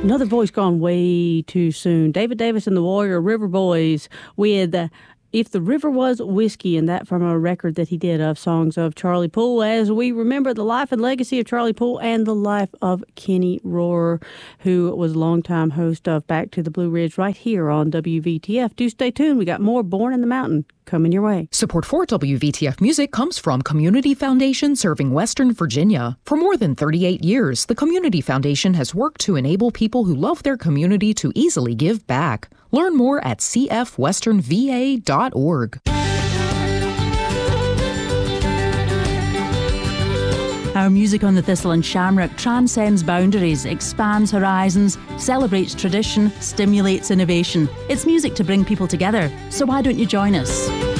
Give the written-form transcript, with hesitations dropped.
Another voice gone way too soon. David Davis and the Warrior River Boys with If the River Was Whiskey, and that from a record that he did of songs of Charlie Poole, as we remember the life and legacy of Charlie Poole and the life of Kenny Rohrer, who was a longtime host of Back to the Blue Ridge right here on WVTF. Do stay tuned. We got more Born in the Mountain coming your way. Support for WVTF Music comes from Community Foundation serving Western Virginia. For more than 38 years, the Community Foundation has worked to enable people who love their community to easily give back. Learn more at cfwesternva.org. Our music on the Thistle and Shamrock transcends boundaries, expands horizons, celebrates tradition, stimulates innovation. It's music to bring people together. So why don't you join us?